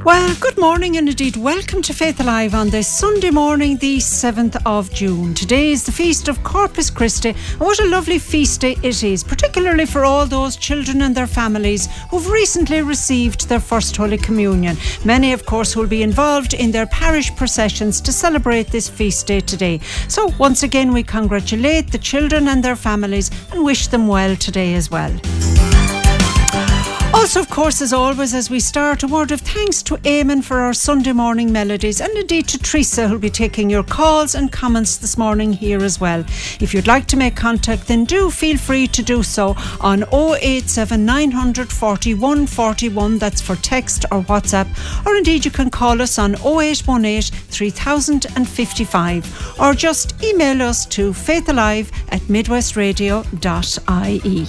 Well, good morning and indeed welcome to Faith Alive on this Sunday morning, the 7th of June. Today is the feast of Corpus Christi, and what a lovely feast day it is, particularly for all those children and their families who've recently received their First Holy Communion. Many, of course, will be involved in their parish processions to celebrate this feast day today. So once again, we congratulate the children and their families and wish them well today as well. Also, of course, as always, as we start, a word of thanks to Eamon for our Sunday morning melodies, and indeed to Teresa, who'll be taking your calls and comments this morning here as well. If you'd like to make contact, then do feel free to do so on 087 941 41, that's for text or WhatsApp, or indeed you can call us on 0818 3055, or just email us to faithalive@midwestradio.ie.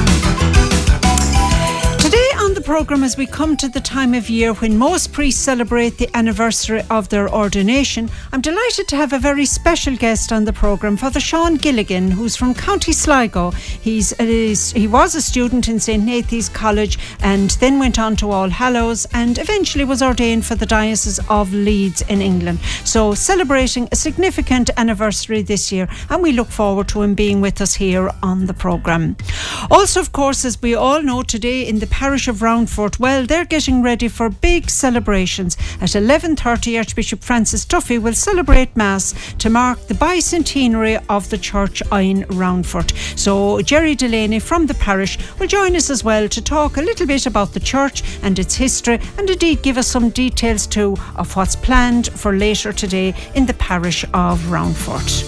Today on the programme, as we come to the time of year when most priests celebrate the anniversary of their ordination, I'm delighted to have a very special guest on the programme, Father Sean Gilligan, who's from County Sligo. He was a student in St. Nathan's College and then went on to All Hallows and eventually was ordained for the Diocese of Leeds in England. So celebrating a significant anniversary this year, and we look forward to him being with us here on the programme. Also, of course, as we all know, today in the parish of Roundfort, well, they're getting ready for big celebrations. At 11:30, Archbishop Francis Duffy will celebrate Mass to mark the bicentenary of the church in Roundfort. So Jerry Delaney from the parish will join us as well to talk a little bit about the church and its history, and indeed give us some details too of what's planned for later today in the parish of Roundfort.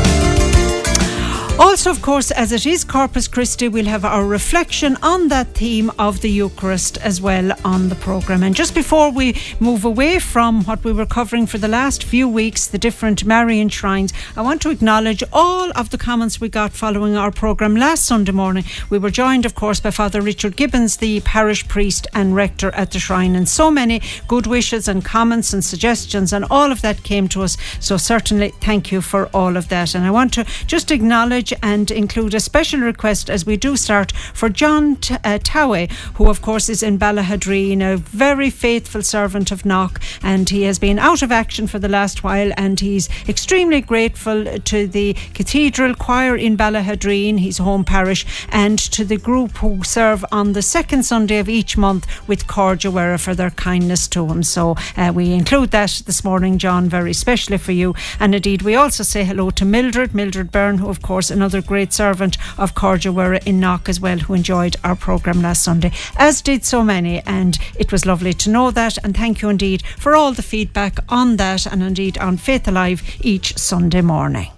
Also, of course, as it is Corpus Christi, we'll have our reflection on that theme of the Eucharist as well on the programme. And just before we move away from what we were covering for the last few weeks, the different Marian shrines, I want to acknowledge all of the comments we got following our programme last Sunday morning. We were joined, of course, by Father Richard Gibbons, the parish priest and rector at the shrine, and so many good wishes and comments and suggestions, and all of that came to us. So certainly thank you for all of that. And I want to just acknowledge and include a special request as we do start for John Towie, who of course is in Ballahadreen, a very faithful servant of Knock, and he has been out of action for the last while, and he's extremely grateful to the Cathedral Choir in Ballahadreen, his home parish, and to the group who serve on the second Sunday of each month with Cordua for their kindness to him. So we include that this morning, John, very specially for you. And indeed we also say hello to Mildred Byrne, who of course another great servant of Cordua in Knock as well, who enjoyed our programme last Sunday, as did so many, and it was lovely to know that, and thank you indeed for all the feedback on that and indeed on Faith Alive each Sunday morning.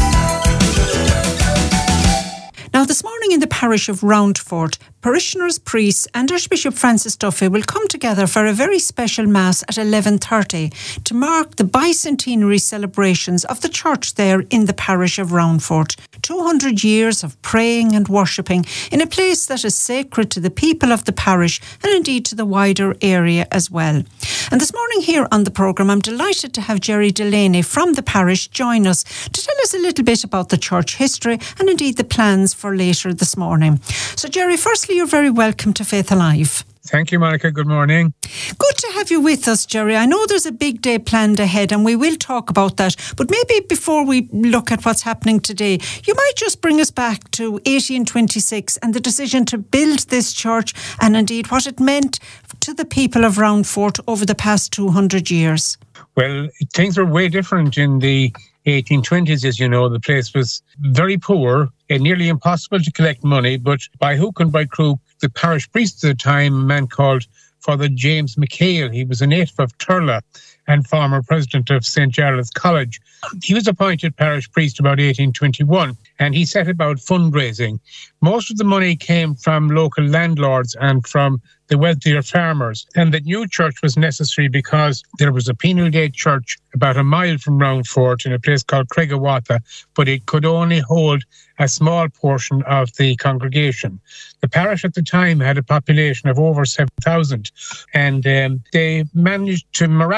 Now, this morning in the parish of Roundfort, parishioners, priests and Archbishop Francis Duffy will come together for a very special Mass at 11:30 to mark the bicentenary celebrations of the church there in the parish of Roundfort. 200 years of praying and worshipping in a place that is sacred to the people of the parish and indeed to the wider area as well. And this morning here on the programme, I'm delighted to have Jerry Delaney from the parish join us to tell us a little bit about the church history and indeed the plans for later this morning. So Jerry, firstly, you're very welcome to Faith Alive. Thank you, Monica. Good morning. Good to have you with us, Jerry. I know there's a big day planned ahead and we will talk about that. But maybe before we look at what's happening today, you might just bring us back to 1826 and the decision to build this church and indeed what it meant to the people of Roundfort over the past 200 years. Well, things were way different in the 1820s, as you know. The place was very poor and nearly impossible to collect money, but by hook and by crook, the parish priest at the time, a man called Father James McHale, he was a native of Turla and former president of St. Gerald's College. He was appointed parish priest about 1821, and he set about fundraising. Most of the money came from local landlords and from the wealthier farmers. And the new church was necessary because there was a penal gate church about a mile from Roundfort in a place called Craigawatha, but it could only hold a small portion of the congregation. The parish at the time had a population of over 7,000, and they managed to miraculously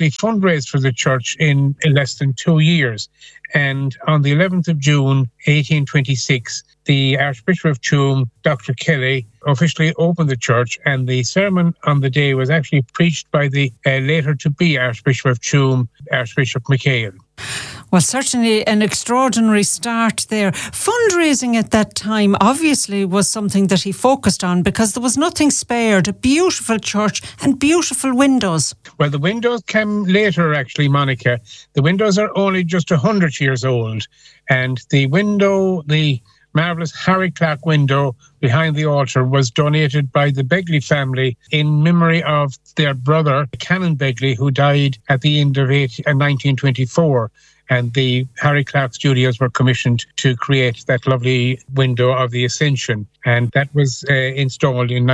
actually fundraised for the church in less than 2 years. And on the 11th of June, 1826, the Archbishop of Tuam, Dr. Kelly, officially opened the church, and the sermon on the day was actually preached by the later-to-be Archbishop of Tuam, Archbishop McHale. Well, certainly an extraordinary start there. Fundraising at that time obviously was something that he focused on because there was nothing spared. A beautiful church and beautiful windows. Well, the windows came later, actually, Monica. The windows are only just 100 years old. And the window, the marvellous Harry Clark window behind the altar, was donated by the Begley family in memory of their brother, Canon Begley, who died at the end of 1924. And the Harry Clark Studios were commissioned to create that lovely window of the Ascension. And that was installed in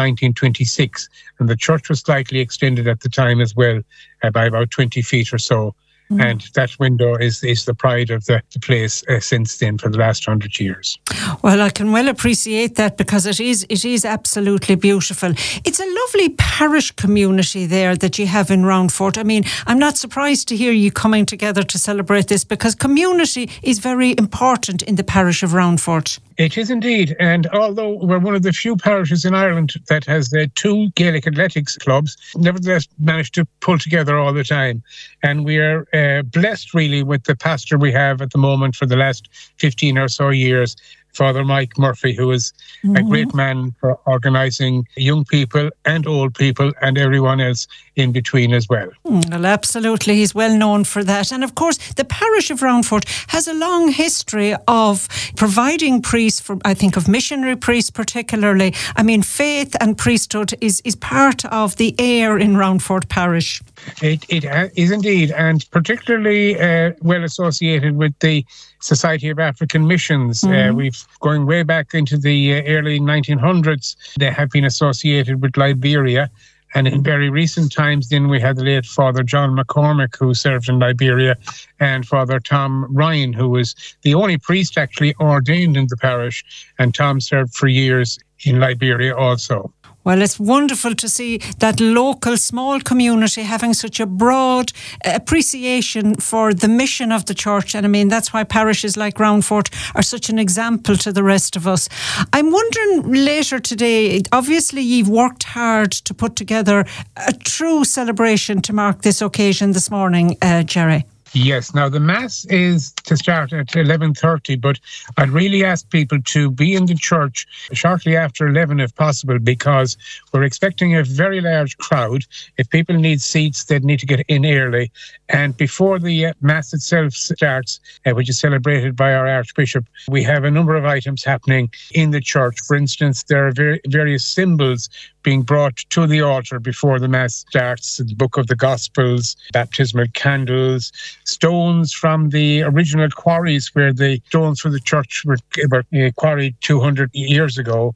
1926. And the church was slightly extended at the time as well, by about 20 feet or so. And that window is the pride of the place since then for the last 100 years. Well, I can well appreciate that because it is absolutely beautiful. It's a lovely parish community there that you have in Roundfort. I mean, I'm not surprised to hear you coming together to celebrate this because community is very important in the parish of Roundfort. It is indeed, and although we're one of the few parishes in Ireland that has 2 Gaelic athletics clubs, nevertheless managed to pull together all the time. And we are blessed really with the pastor we have at the moment for the last 15 or so years, Father Mike Murphy, who is a great man for organising young people and old people and everyone else in between as well. Well, absolutely. He's well known for that. And of course, the parish of Roundfort has a long history of providing priests, for, I think of missionary priests particularly. I mean, faith and priesthood is part of the air in Roundfort parish. It is indeed, and particularly well associated with the Society of African Missions. We've going way back into the early 1900s. They have been associated with Liberia. And in very recent times, then we had the late Father John McCormick, who served in Liberia, and Father Tom Ryan, who was the only priest actually ordained in the parish. And Tom served for years in Liberia also. Well, it's wonderful to see that local small community having such a broad appreciation for the mission of the church. And I mean, that's why parishes like Roundfort are such an example to the rest of us. I'm wondering later today, obviously you've worked hard to put together a true celebration to mark this occasion this morning, Jerry. Yes. Now, the Mass is to start at 11:30, but I'd really ask people to be in the church shortly after 11 if possible, because we're expecting a very large crowd. If people need seats, they'd need to get in early. And before the Mass itself starts, which is celebrated by our Archbishop, we have a number of items happening in the church. For instance, there are various symbols being brought to the altar before the Mass starts, the Book of the Gospels, baptismal candles, stones from the original quarries where the stones for the church were quarried 200 years ago.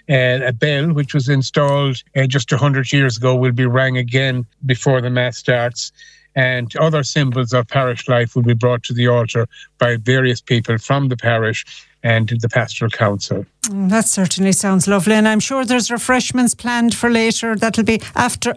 A bell, which was installed just 100 years ago, will be rang again before the Mass starts. And other symbols of parish life will be brought to the altar by various people from the parish and the pastoral council. That certainly sounds lovely, and I'm sure there's refreshments planned for later. That'll be after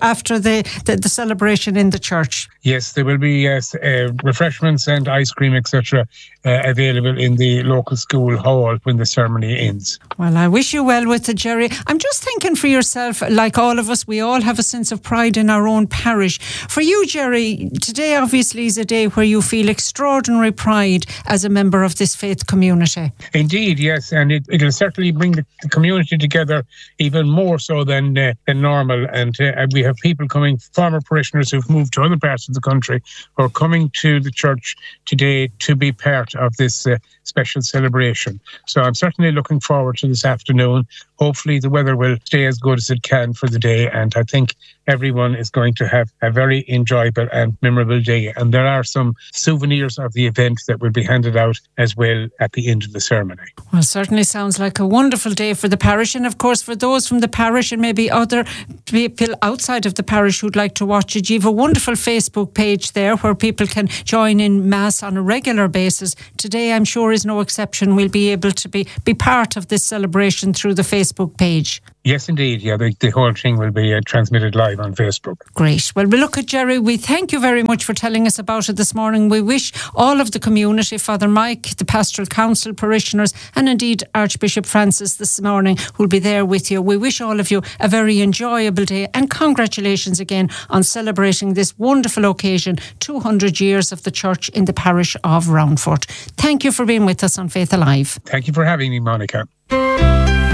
the celebration in the church. Yes, there will be refreshments and ice cream, etc., available in the local school hall when the ceremony ends. Well, I wish you well with it, Jerry. I'm just thinking for yourself, like all of us, we all have a sense of pride in our own parish. For you, Jerry, today obviously is a day where you feel extraordinary pride as a member of this faith community. Indeed, yes, and it'll certainly bring the community together even more so than normal. And we have people coming, former parishioners who've moved to other parts of the country, who are coming to the church today to be part of this special celebration. So I'm certainly looking forward to this afternoon. Hopefully the weather will stay as good as it can for the day, and I think everyone is going to have a very enjoyable and memorable day. And there are some souvenirs of the event that will be handed out as well at the end of the ceremony. Well, certainly sounds like a wonderful day for the parish, and of course for those from the parish and maybe other people outside of the parish who'd like to watch it, you have a wonderful Facebook page there where people can join in Mass on a regular basis. Today, I'm sure, is no exception. We'll be able to be part of this celebration through the Facebook page. Yes, indeed. Yeah, the whole thing will be transmitted live on Facebook. Great. Well, we look at Jerry. We thank you very much for telling us about it this morning. We wish all of the community, Father Mike, the Pastoral Council, parishioners, and indeed Archbishop Francis this morning, who'll be there with you. We wish all of you a very enjoyable day, and congratulations again on celebrating this wonderful occasion, 200 years of the church in the parish of Roundfort. Thank you for being with us on Faith Alive. Thank you for having me, Monica.